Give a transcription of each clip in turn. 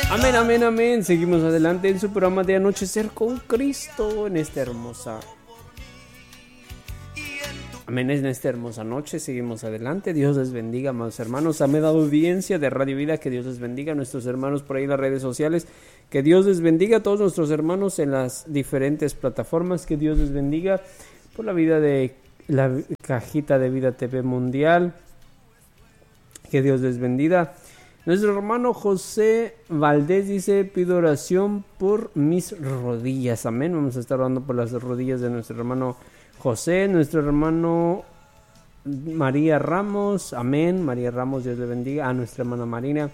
Amén, amén, amén. Seguimos adelante en su programa de Anochecer con Cristo en esta hermosa. Amén, en esta hermosa noche seguimos adelante. Dios les bendiga, amados hermanos. Amén, audiencia de Radio Vida, que Dios les bendiga. A nuestros hermanos por ahí en las redes sociales, que Dios les bendiga. A todos nuestros hermanos en las diferentes plataformas, que Dios les bendiga. Por la vida de la Cajita de Vida TV Mundial, que Dios les bendiga. Nuestro hermano José Valdés dice: pido oración por mis rodillas. Amén. Vamos a estar orando por las rodillas de nuestro hermano José. Nuestro hermano María Ramos. Amén. María Ramos, Dios le bendiga. A nuestra hermana Marina.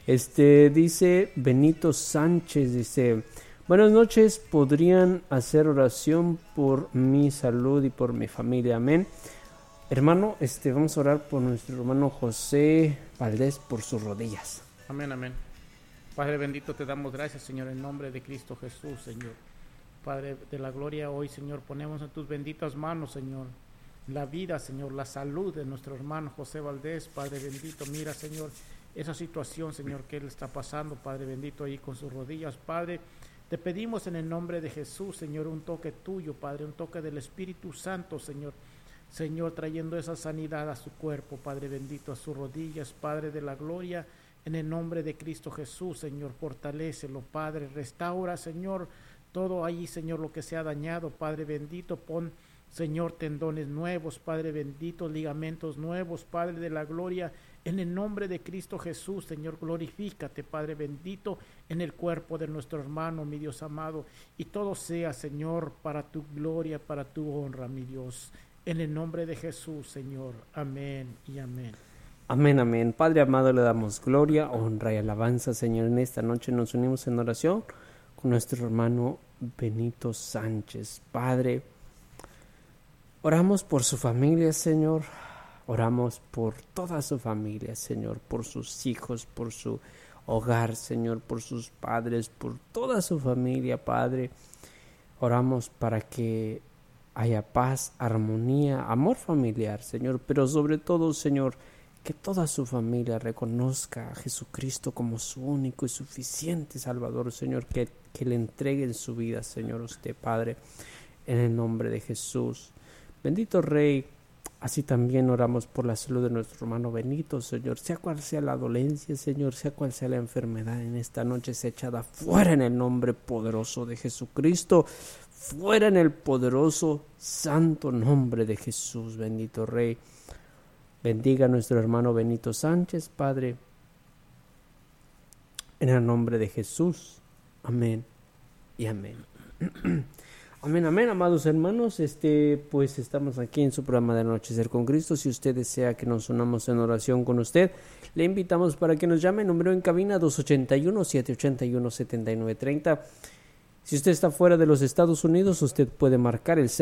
Dice Benito Sánchez, dice: buenas noches, ¿podrían hacer oración por mi salud y por mi familia? Amén. Hermano, vamos a orar por nuestro hermano José Valdés, por sus rodillas. Amén, amén. Padre bendito, te damos gracias, Señor, en nombre de Cristo Jesús, Señor. Padre de la gloria, hoy, Señor, ponemos en tus benditas manos, Señor, la vida, Señor, la salud de nuestro hermano José Valdés. Padre bendito, mira, Señor, esa situación, Señor, que él está pasando, Padre bendito, ahí con sus rodillas. Padre, te pedimos en el nombre de Jesús, Señor, un toque tuyo, Padre, un toque del Espíritu Santo, Señor. Señor, trayendo esa sanidad a su cuerpo, Padre bendito, a sus rodillas, Padre de la gloria, en el nombre de Cristo Jesús, Señor, fortalécelo, Padre, restaura, Señor, todo ahí, Señor, lo que se ha dañado, Padre bendito, pon, Señor, tendones nuevos, Padre bendito, ligamentos nuevos, Padre de la gloria, en el nombre de Cristo Jesús, Señor, glorifícate, Padre bendito, en el cuerpo de nuestro hermano, mi Dios amado, y todo sea, Señor, para tu gloria, para tu honra, mi Dios. En el nombre de Jesús, Señor. Amén y amén. Amén, amén. Padre amado, le damos gloria, honra y alabanza, Señor. En esta noche nos unimos en oración con nuestro hermano Benito Sánchez. Padre, oramos por su familia, Señor. Oramos por toda su familia, Señor. Por sus hijos, por su hogar, Señor. Por sus padres, por toda su familia, Padre. Oramos para que haya paz, armonía, amor familiar, Señor, pero sobre todo, Señor, que toda su familia reconozca a Jesucristo como su único y suficiente Salvador, Señor, que le entreguen su vida, Señor, usted, Padre, en el nombre de Jesús. Bendito Rey, así también oramos por la salud de nuestro hermano Benito, Señor, sea cual sea la dolencia, Señor, sea cual sea la enfermedad, en esta noche sea echada fuera en el nombre poderoso de Jesucristo. Fuera en el poderoso, santo nombre de Jesús, bendito Rey. Bendiga a nuestro hermano Benito Sánchez, Padre, en el nombre de Jesús. Amén y amén. Amén, amén, amados hermanos. Pues estamos aquí en su programa de Anochecer con Cristo. Si usted desea que nos unamos en oración con usted, le invitamos para que nos llame. Número en cabina 281-781-7930. Si usted está fuera de los Estados Unidos, usted puede marcar el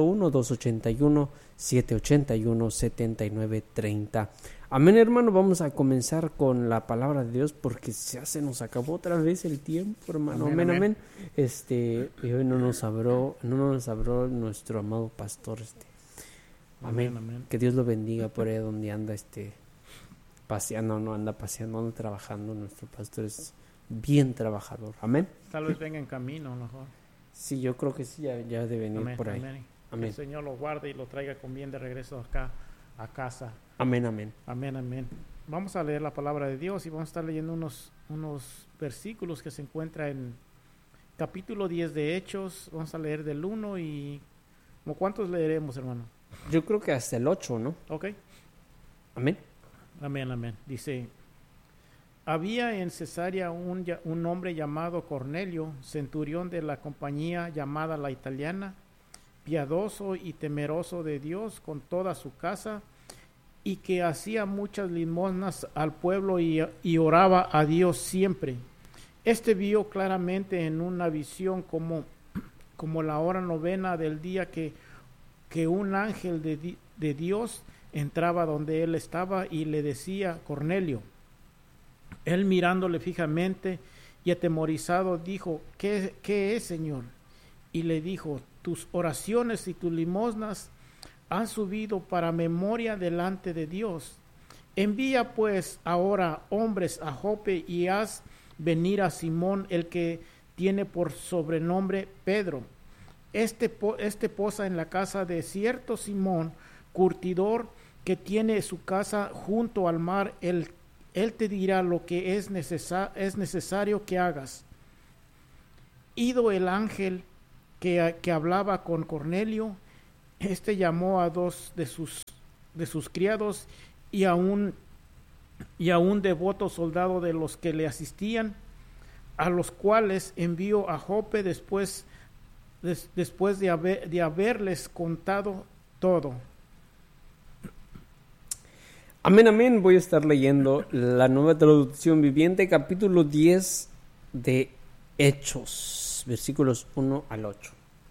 001-281-781-7930. Amén, hermano. Vamos a comenzar con la palabra de Dios porque ya se nos acabó otra vez el tiempo, hermano. Amén, amén. Y hoy no nos habló nuestro amado pastor. Amén. Amén. Que Dios lo bendiga por ahí donde anda paseando, no anda paseando, anda trabajando. Nuestro pastor es bien trabajador. Amén. Tal vez venga en camino, mejor. Sí, yo creo que sí, ya de venir amén, por ahí. Amén. Amén. El Señor lo guarde y lo traiga con bien de regreso acá a casa. Amén, amén. Amén, amén. Vamos a leer la palabra de Dios y vamos a estar leyendo unos versículos que se encuentran en capítulo 10 de Hechos. Vamos a leer del 1 y... ¿Cuántos leeremos, hermano? Yo creo que hasta el 8, ¿no? Ok. Amén. Amén, amén. Dice... Había en Cesarea un hombre llamado Cornelio, centurión de la compañía llamada La Italiana, piadoso y temeroso de Dios con toda su casa, y que hacía muchas limosnas al pueblo y oraba a Dios siempre. Vio claramente en una visión como la hora novena del día que un ángel de Dios entraba donde él estaba y le decía: Cornelio. Él, mirándole fijamente y atemorizado, dijo: ¿Qué es, Señor? Y le dijo: tus oraciones y tus limosnas han subido para memoria delante de Dios. Envía pues ahora hombres a Jope y haz venir a Simón, el que tiene por sobrenombre Pedro. Este posa en la casa de cierto Simón, curtidor, que tiene su casa junto al mar. Él te dirá lo que es necesario que hagas. Ido el ángel que hablaba con Cornelio, llamó a 2 de sus criados y a un devoto soldado de los que le asistían, a los cuales envió a Jope después de haberles contado todo. Amén, amén. Voy a estar leyendo la Nueva Traducción Viviente, capítulo 10 de Hechos, versículos 1 al 8.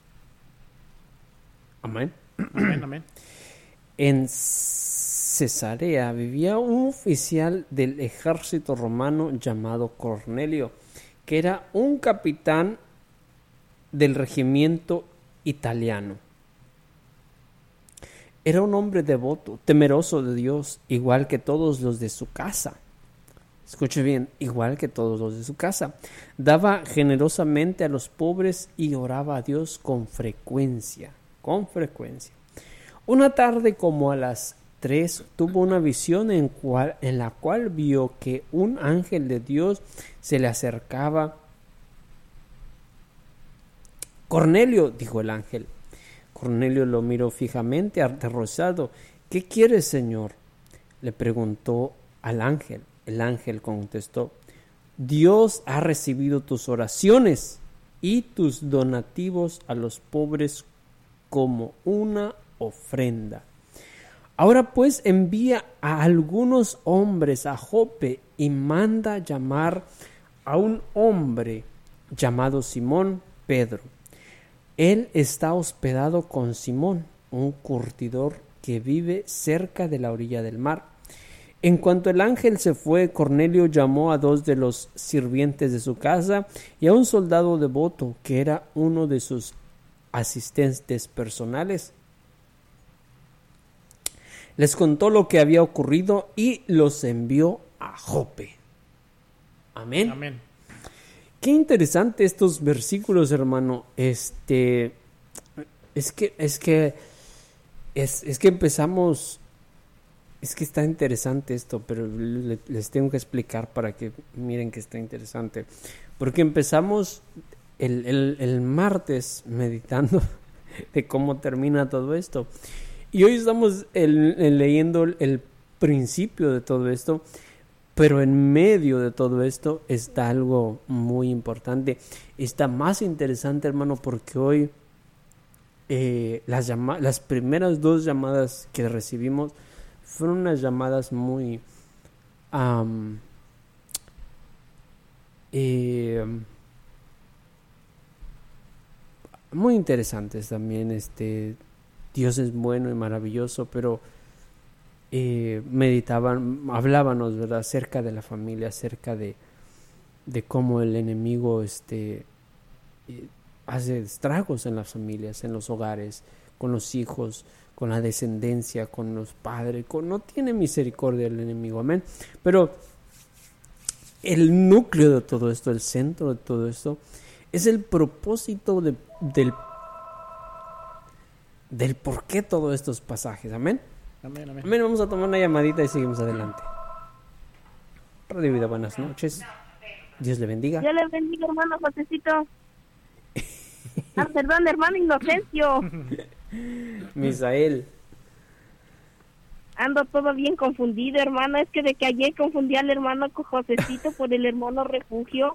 Amén. Amén, amén. En Cesarea vivía un oficial del ejército romano llamado Cornelio, que era un capitán del regimiento italiano. Era un hombre devoto, temeroso de Dios, igual que todos los de su casa. Escuche bien, igual que todos los de su casa. Daba generosamente a los pobres y oraba a Dios con frecuencia. Una tarde como a las 3 tuvo una visión en la cual vio que un ángel de Dios se le acercaba. Cornelio, dijo el ángel. Cornelio lo miró fijamente, aterrorizado. ¿Qué quieres, Señor?, le preguntó al ángel. El ángel contestó: Dios ha recibido tus oraciones y tus donativos a los pobres como una ofrenda. Ahora pues envía a algunos hombres a Jope y manda llamar a un hombre llamado Simón Pedro. Él está hospedado con Simón, un curtidor que vive cerca de la orilla del mar. En cuanto el ángel se fue, Cornelio llamó a 2 de los sirvientes de su casa y a un soldado devoto que era uno de sus asistentes personales. Les contó lo que había ocurrido y los envió a Jope. Amén. Amén. Qué interesante estos versículos, hermano. Es que empezamos. Es que está interesante esto, pero les tengo que explicar para que miren que está interesante. Porque empezamos el martes meditando de cómo termina todo esto. Y hoy estamos leyendo el principio de todo esto. Pero en medio de todo esto está algo muy importante. Está más interesante, hermano, porque hoy las primeras 2 llamadas que recibimos fueron unas llamadas muy muy interesantes también. Dios es bueno y maravilloso, pero hablábamos, ¿verdad?, acerca de la familia, acerca de cómo el enemigo hace estragos en las familias, en los hogares, con los hijos, con la descendencia, con los padres. No tiene misericordia el enemigo, amén. Pero el núcleo de todo esto, el centro de todo esto, es el propósito del por qué todos estos pasajes, amén. Amén, amén. Amén, vamos a tomar una llamadita y seguimos adelante. Radio Vida, buenas noches. Dios le bendiga. Dios le bendiga, hermano Josecito. Perdón, hermano Inocencio. Misael. Ando todo bien confundido, hermano. Es que de que ayer confundí al hermano Josecito por el hermano Refugio.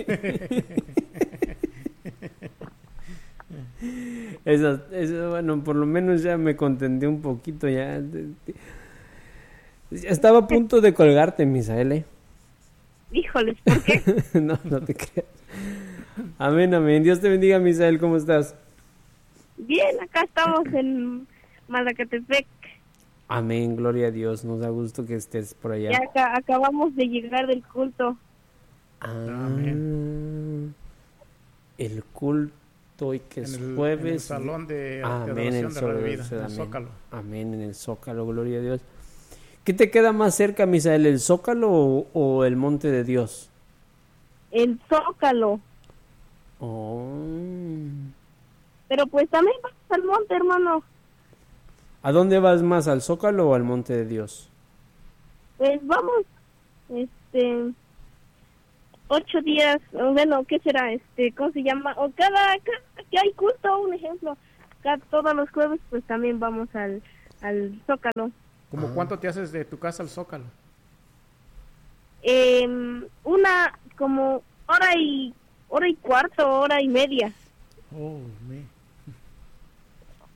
Eso, bueno, por lo menos ya me contenté un poquito. Ya estaba a punto de colgarte, Misael. Híjoles, ¿por qué? No te creas. Amén, amén. Dios te bendiga, Misael. ¿Cómo estás? Bien, acá estamos en Malacatepec. Amén, gloria a Dios. Nos da gusto que estés por allá. Ya acabamos de llegar del culto. Amén. El culto hoy que es jueves. En el salón de adoración de Radio Vida, en el Zócalo. Amén, en el Zócalo, gloria a Dios. ¿Qué te queda más cerca, Misael, el Zócalo o el Monte de Dios? el Zócalo. Oh. Pero pues también vamos al monte, hermano. ¿A dónde vas más, al Zócalo o al Monte de Dios? Pues vamos, 8 días, bueno, ¿qué será? ¿Cómo se llama? O cada que hay culto, un ejemplo, todos los jueves, pues también vamos al Zócalo. ¿Cómo cuánto te haces de tu casa al Zócalo? Una como hora y cuarto, hora y media. Oh, me.